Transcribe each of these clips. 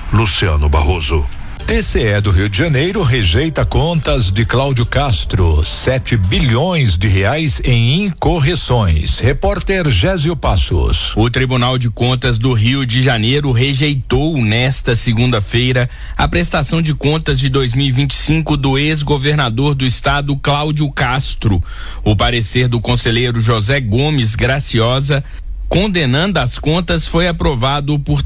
Luciano Barroso. TCE do Rio de Janeiro rejeita contas de Cláudio Castro, 7 bilhões de reais em incorreções. Repórter Gésio Passos. O Tribunal de Contas do Rio de Janeiro rejeitou nesta segunda-feira a prestação de contas de 2025 do ex-governador do estado Cláudio Castro. O parecer do conselheiro José Gomes Graciosa, condenando as contas, foi aprovado por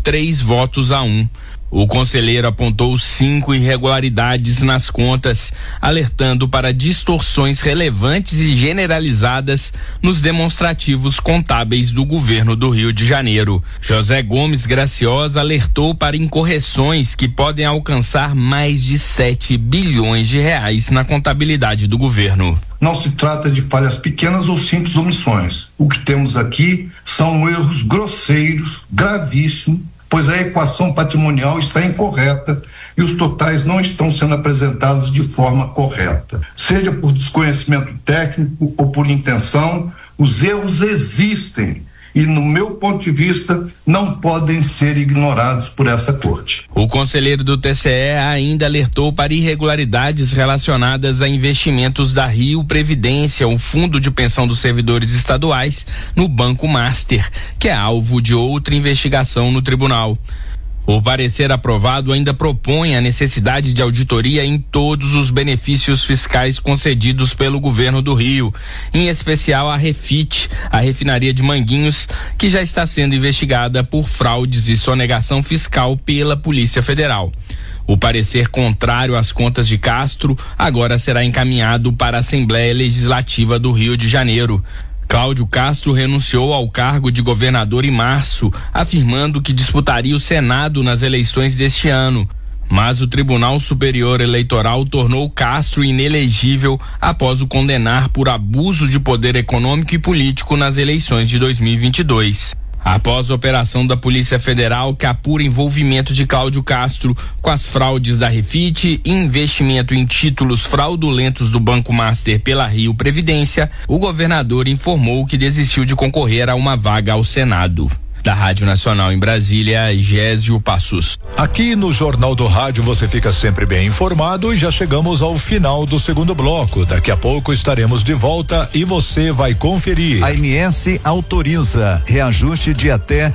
3-1. O conselheiro apontou 5 irregularidades nas contas, alertando para distorções relevantes e generalizadas nos demonstrativos contábeis do governo do Rio de Janeiro. José Gomes Graciosa alertou para incorreções que podem alcançar mais de 7 bilhões de reais na contabilidade do governo. Não se trata de falhas pequenas ou simples omissões. O que temos aqui são erros grosseiros, gravíssimos, pois a equação patrimonial está incorreta e os totais não estão sendo apresentados de forma correta. Seja por desconhecimento técnico ou por intenção, os erros existem e, no meu ponto de vista, não podem ser ignorados por essa corte. O conselheiro do TCE ainda alertou para irregularidades relacionadas a investimentos da Rio Previdência, o fundo de pensão dos servidores estaduais, no Banco Master, que é alvo de outra investigação no tribunal. O parecer aprovado ainda propõe a necessidade de auditoria em todos os benefícios fiscais concedidos pelo governo do Rio, em especial a Refit, a refinaria de Manguinhos, que já está sendo investigada por fraudes e sonegação fiscal pela Polícia Federal. O parecer contrário às contas de Castro agora será encaminhado para a Assembleia Legislativa do Rio de Janeiro. Cláudio Castro renunciou ao cargo de governador em março, afirmando que disputaria o Senado nas eleições deste ano. Mas o Tribunal Superior Eleitoral tornou Castro inelegível após o condenar por abuso de poder econômico e político nas eleições de 2022. Após a operação da Polícia Federal que apura envolvimento de Cláudio Castro com as fraudes da Refit e investimento em títulos fraudulentos do Banco Master pela Rio Previdência, o governador informou que desistiu de concorrer a uma vaga ao Senado. Da Rádio Nacional em Brasília, Gésio Passos. Aqui no Jornal do Rádio você fica sempre bem informado e já chegamos ao final do segundo bloco. Daqui a pouco estaremos de volta e você vai conferir. A ANS autoriza reajuste de até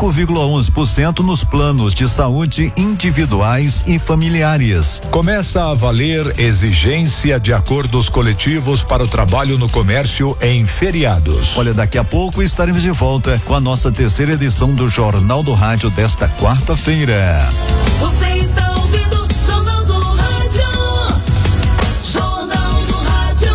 5,11% nos planos de saúde individuais e familiares. Começa a valer exigência de acordos coletivos para o trabalho no comércio em feriados. Olha, daqui a pouco estaremos de volta com a nossa terceira edição do Jornal do Rádio desta quarta-feira. Você está ouvindo Jornal do Rádio. Jornal do Rádio.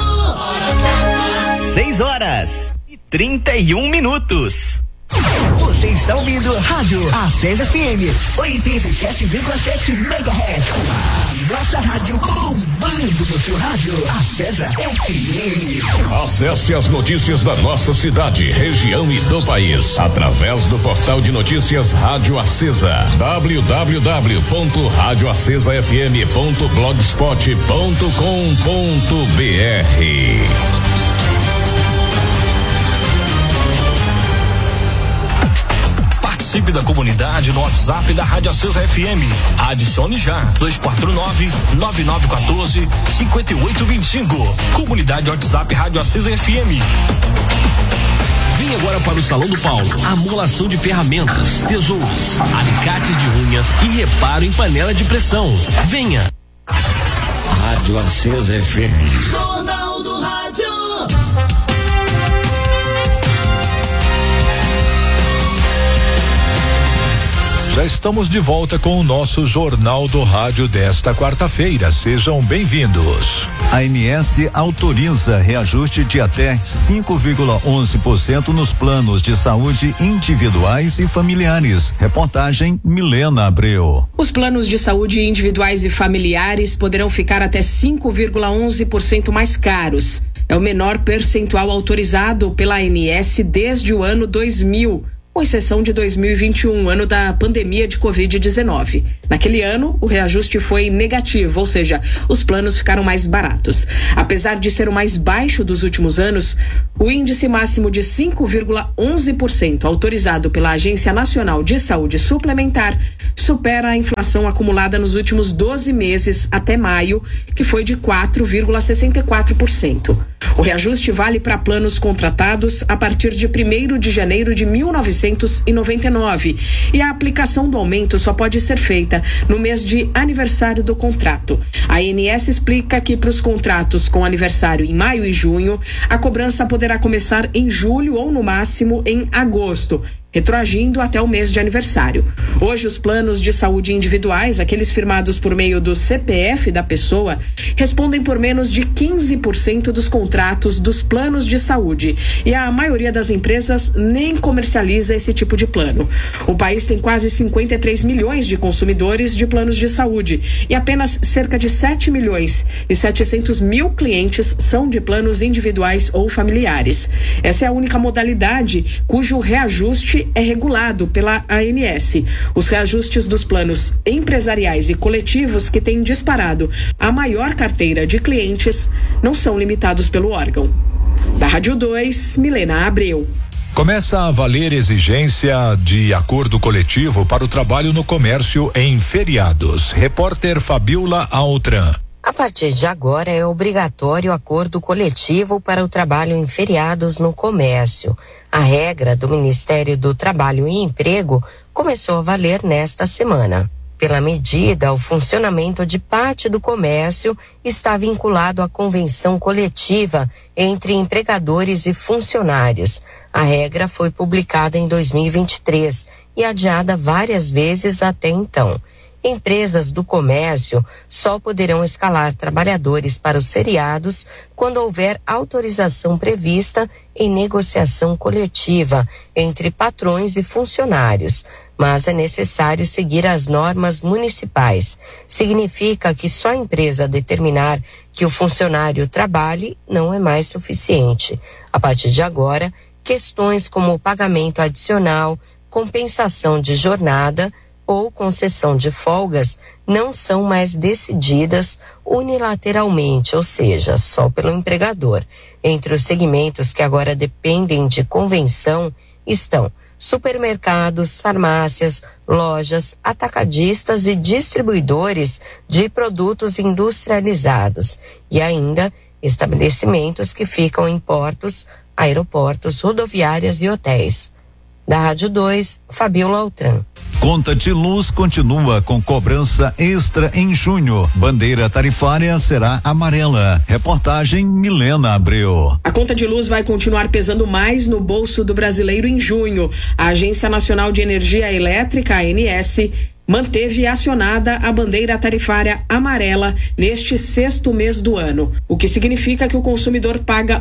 6h31. Você está ouvindo Rádio Acesa FM 87,7 MHz. Nossa rádio bombando no seu rádio. Acesa FM. Acesse as notícias da nossa cidade, região e do país através do portal de notícias Rádio Acesa, www.radioacesafm.blogspot.com.br. Participe da comunidade no WhatsApp da Rádio Acesa FM. Adicione já 249-9914-5825. Comunidade WhatsApp Rádio Acesa FM. Vem agora para o Salão do Paulo. Amolação de ferramentas, tesouros, alicates de unha e reparo em panela de pressão. Venha. Rádio Acesa FM. Jornal do Rádio. Já estamos de volta com o nosso Jornal do Rádio desta quarta-feira. Sejam bem-vindos. A ANS autoriza reajuste de até 5,11% nos planos de saúde individuais e familiares. Reportagem Milena Abreu. Os planos de saúde individuais e familiares poderão ficar até 5,11% mais caros. É o menor percentual autorizado pela ANS desde o ano 2000. com exceção de 2021, ano da pandemia de Covid-19. Naquele ano, o reajuste foi negativo, ou seja, os planos ficaram mais baratos. Apesar de ser o mais baixo dos últimos anos, o índice máximo de 5,11% autorizado pela Agência Nacional de Saúde Suplementar supera a inflação acumulada nos últimos 12 meses até maio, que foi de 4,64%. O reajuste vale para planos contratados a partir de 1º de janeiro de 1999 e a aplicação do aumento só pode ser feita no mês de aniversário do contrato. A ANS explica que para os contratos com aniversário em maio e junho, a cobrança poderá começar em julho ou no máximo em agosto, retroagindo até o mês de aniversário. Hoje, os planos de saúde individuais, aqueles firmados por meio do CPF da pessoa, respondem por menos de 15% dos contratos dos planos de saúde e a maioria das empresas nem comercializa esse tipo de plano. O país tem quase 53 milhões de consumidores de planos de saúde e apenas cerca de 7 milhões e 700 mil clientes são de planos individuais ou familiares. Essa é a única modalidade cujo reajuste é regulado pela ANS. Os reajustes dos planos empresariais e coletivos que têm disparado a maior carteira de clientes não são limitados pelo órgão. Da Rádio 2, Milena Abreu. Começa a valer exigência de acordo coletivo para o trabalho no comércio em feriados. Repórter Fabiola Altran. A partir de agora é obrigatório acordo coletivo para o trabalho em feriados no comércio. A regra do Ministério do Trabalho e Emprego começou a valer nesta semana. Pela medida, o funcionamento de parte do comércio está vinculado à convenção coletiva entre empregadores e funcionários. A regra foi publicada em 2023 e adiada várias vezes até então. Empresas do comércio só poderão escalar trabalhadores para os feriados quando houver autorização prevista em negociação coletiva entre patrões e funcionários, mas é necessário seguir as normas municipais. Significa que só a empresa determinar que o funcionário trabalhe não é mais suficiente. A partir de agora, questões como o pagamento adicional, compensação de jornada ou concessão de folgas não são mais decididas unilateralmente, ou seja, só pelo empregador. Entre os segmentos que agora dependem de convenção estão supermercados, farmácias, lojas, atacadistas e distribuidores de produtos industrializados e ainda estabelecimentos que ficam em portos, aeroportos, rodoviárias e hotéis. Da Rádio 2, Fabiola Altran. Conta de luz continua com cobrança extra em junho. Bandeira tarifária será amarela. Reportagem Milena Abreu. A conta de luz vai continuar pesando mais no bolso do brasileiro em junho. A Agência Nacional de Energia Elétrica, ANS, manteve acionada a bandeira tarifária amarela neste 6º mês do ano, o que significa que o consumidor paga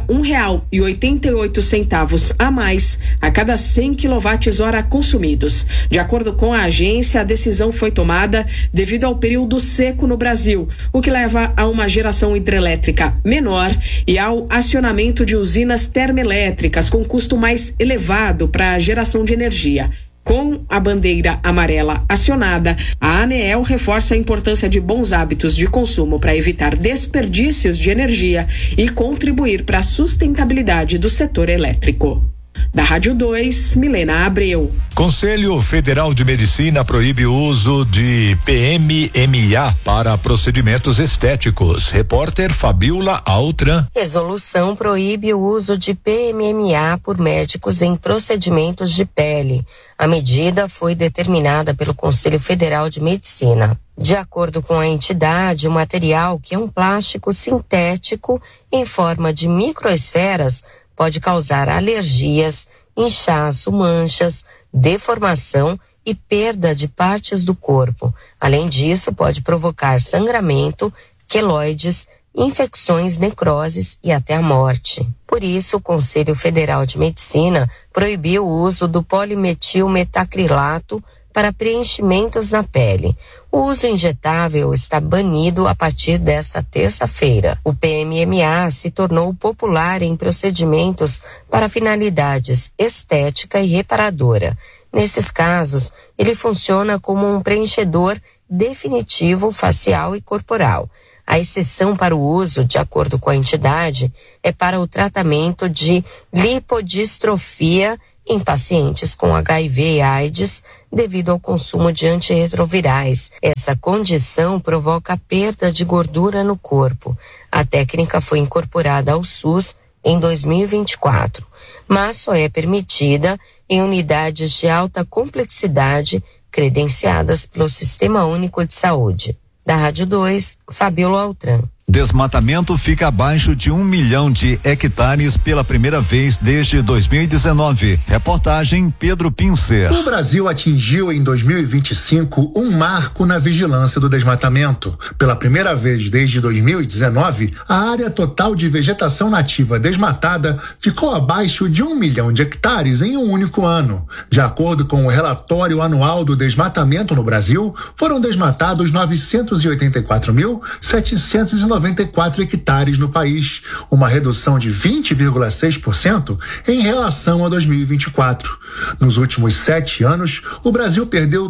R$1,88 a mais a cada 100 kWh consumidos. De acordo com a agência, a decisão foi tomada devido ao período seco no Brasil, o que leva a uma geração hidrelétrica menor e ao acionamento de usinas termoelétricas com custo mais elevado para a geração de energia. Com a bandeira amarela acionada, a ANEEL reforça a importância de bons hábitos de consumo para evitar desperdícios de energia e contribuir para a sustentabilidade do setor elétrico. Da Rádio 2, Milena Abreu. Conselho Federal de Medicina proíbe o uso de PMMA para procedimentos estéticos. Repórter Fabiola Altran. Resolução proíbe o uso de PMMA por médicos em procedimentos de pele. A medida foi determinada pelo Conselho Federal de Medicina. De acordo com a entidade, o material, que é um plástico sintético em forma de microesferas, pode causar alergias, inchaço, manchas, deformação e perda de partes do corpo. Além disso, pode provocar sangramento, queloides, infecções, necroses e até a morte. Por isso, o Conselho Federal de Medicina proibiu o uso do polimetilmetacrilato, para preenchimentos na pele. O uso injetável está banido a partir desta terça-feira. O PMMA se tornou popular em procedimentos para finalidades estética e reparadora. Nesses casos, ele funciona como um preenchedor definitivo facial e corporal. A exceção para o uso, de acordo com a entidade, é para o tratamento de lipodistrofia em pacientes com HIV e AIDS devido ao consumo de antirretrovirais. Essa condição provoca perda de gordura no corpo. A técnica foi incorporada ao SUS em 2024, mas só é permitida em unidades de alta complexidade credenciadas pelo Sistema Único de Saúde. Da Rádio 2, Fabíola Altran. Desmatamento fica abaixo de 1 milhão de hectares pela primeira vez desde 2019. Reportagem Pedro Pincer. O Brasil atingiu em 2025 um marco na vigilância do desmatamento. Pela primeira vez desde 2019, a área total de vegetação nativa desmatada ficou abaixo de 1 milhão de hectares em um único ano. De acordo com o relatório anual do desmatamento no Brasil, foram desmatados 984.794 hectares no país, uma redução de 20,6% em relação a 2024. Nos últimos 7 anos, o Brasil perdeu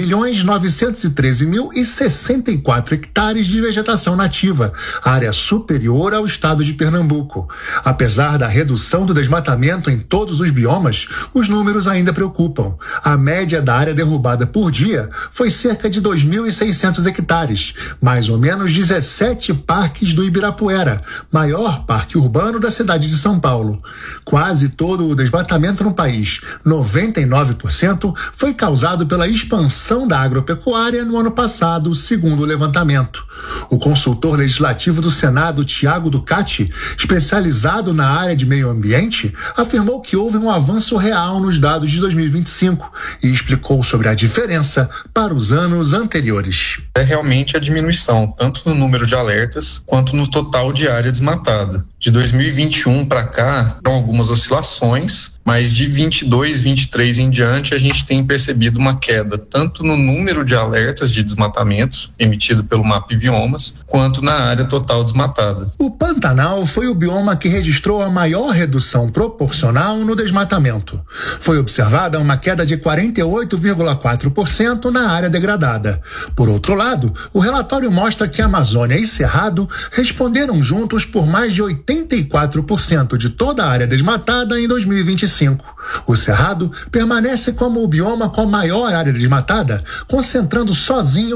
10.913.064 hectares de vegetação nativa, área superior ao estado de Pernambuco. Apesar da redução do desmatamento em todos os biomas, os números ainda preocupam. A média da área derrubada por dia foi cerca de 2.600 hectares, mais ou menos 17 parques do Ibirapuera, maior parque urbano da cidade de São Paulo. Quase todo o desmatamento no país, 99%, foi causado pela expansão da agropecuária no ano passado, segundo o levantamento. O consultor legislativo do Senado, Tiago Ducati, especializado na área de meio ambiente, afirmou que houve um avanço real nos dados de 2025 e explicou sobre a diferença para os anos anteriores. É realmente a diminuição, tanto no número de alertas quanto no total de área desmatada. De 2021 para cá, foram algumas oscilações, mas de 22, 23 em diante, a gente tem percebido uma queda tanto no número de alertas de desmatamentos emitido pelo MAP Biomas, quanto na área total desmatada. O Pantanal foi o bioma que registrou a maior redução proporcional no desmatamento. Foi observada uma queda de 48,4% na área degradada. Por outro lado, o relatório mostra que a Amazônia e Cerrado responderam juntos por mais de 84% de toda a área desmatada em 2025. O Cerrado permanece como o bioma com a maior área desmatada, concentrando sozinho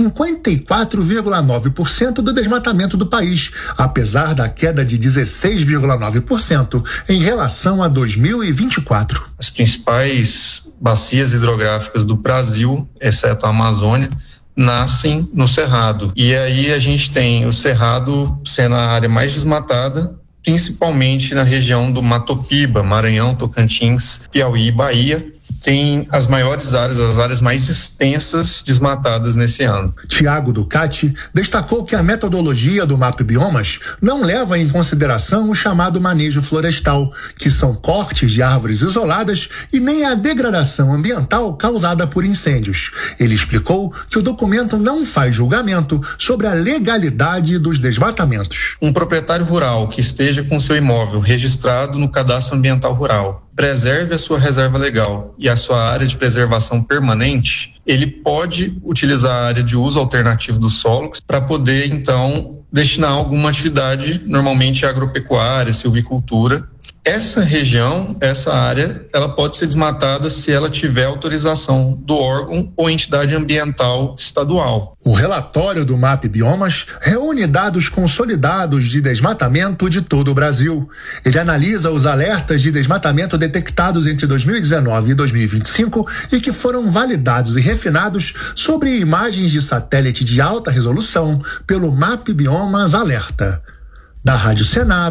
54,9% do desmatamento do país, apesar da queda de 16,9% em relação a 2024. As principais bacias hidrográficas do Brasil, exceto a Amazônia, nascem no Cerrado. E aí a gente tem o Cerrado sendo a área mais desmatada, principalmente na região do Mato Piba, Maranhão, Tocantins, Piauí e Bahia. Tem as maiores áreas, as áreas mais extensas desmatadas nesse ano. Tiago Ducati destacou que a metodologia do MAP Biomas não leva em consideração o chamado manejo florestal, que são cortes de árvores isoladas, e nem a degradação ambiental causada por incêndios. Ele explicou que o documento não faz julgamento sobre a legalidade dos desmatamentos. Um proprietário rural que esteja com seu imóvel registrado no Cadastro Ambiental Rural, preserve a sua reserva legal e a sua área de preservação permanente, ele pode utilizar a área de uso alternativo do solo para poder, então, destinar alguma atividade, normalmente agropecuária, silvicultura. Essa região, essa área, ela pode ser desmatada se ela tiver autorização do órgão ou entidade ambiental estadual. O relatório do MAP Biomas reúne dados consolidados de desmatamento de todo o Brasil. Ele analisa os alertas de desmatamento detectados entre 2019 e 2025 e que foram validados e refinados sobre imagens de satélite de alta resolução pelo MAP Biomas Alerta. Da Rádio Senado,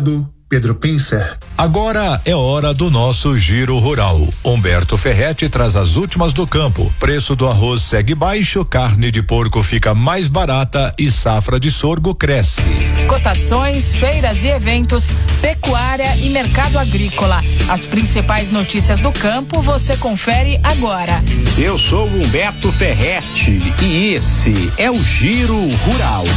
Pedro Pincer. Agora é hora do nosso Giro Rural. Humberto Ferretti traz as últimas do campo. Preço do arroz segue baixo, carne de porco fica mais barata e safra de sorgo cresce. Cotações, feiras e eventos, pecuária e mercado agrícola. As principais notícias do campo você confere agora. Eu sou o Humberto Ferretti e esse é o Giro Rural.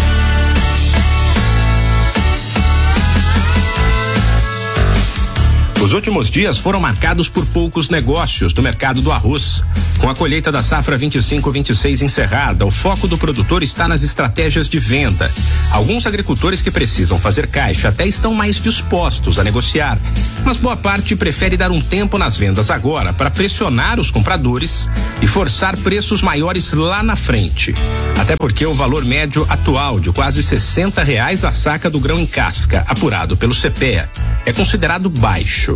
Os últimos dias foram marcados por poucos negócios no mercado do arroz. Com a colheita da safra 25-26 encerrada, o foco do produtor está nas estratégias de venda. Alguns agricultores que precisam fazer caixa até estão mais dispostos a negociar, mas boa parte prefere dar um tempo nas vendas agora para pressionar os compradores e forçar preços maiores lá na frente. Até porque o valor médio atual de quase R$60 a saca do grão em casca, apurado pelo CPEA, é considerado baixo.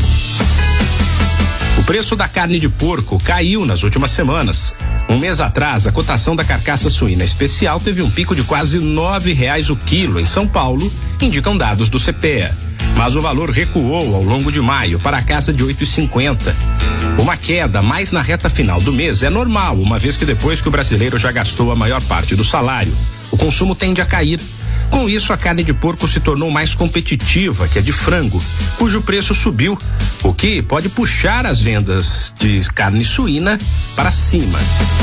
O preço da carne de porco caiu nas últimas semanas. Um mês atrás, a cotação da carcaça suína especial teve um pico de quase R$9 o quilo em São Paulo, indicam dados do CPEA. Mas o valor recuou ao longo de maio para a casa de R$8,50. Uma queda mais na reta final do mês é normal, uma vez que depois que o brasileiro já gastou a maior parte do salário, o consumo tende a cair. Com isso, a carne de porco se tornou mais competitiva que a de frango, cujo preço subiu, o que pode puxar as vendas de carne suína para cima.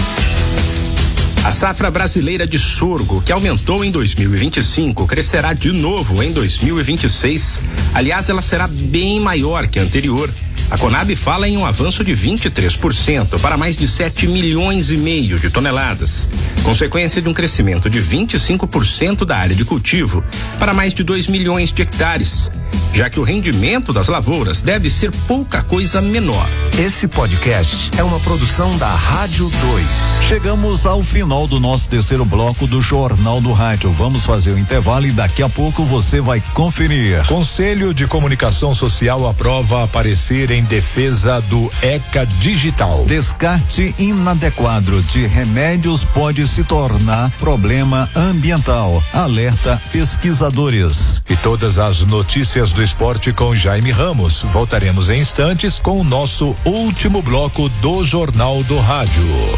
A safra brasileira de sorgo, que aumentou em 2025, crescerá de novo em 2026. Aliás, ela será bem maior que a anterior. A Conab fala em um avanço de 23% para mais de 7,5 milhões de toneladas, consequência de um crescimento de 25% da área de cultivo para mais de 2 milhões de hectares, já que o rendimento das lavouras deve ser pouca coisa menor. Esse podcast é uma produção da Rádio 2. Chegamos ao final do nosso terceiro bloco do Jornal do Rádio. Vamos fazer o intervalo e daqui a pouco você vai conferir. Conselho de Comunicação Social aprova parecer em defesa do ECA Digital. Descarte inadequado de remédios pode se tornar problema ambiental. Alerta pesquisadores. E todas as notícias do esporte com Jaime Ramos. Voltaremos em instantes com o nosso último bloco do Jornal do Rádio.